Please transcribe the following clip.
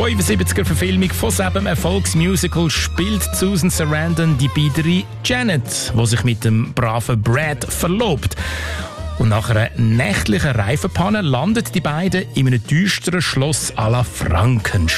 75er-Verfilmung von selben Erfolgsmusical spielt Susan Sarandon die biedere Janet, die sich mit dem braven Brad verlobt. Und nach einer nächtlichen Reifenpanne landet die beiden in einem düsteren Schloss à la Frankenstein.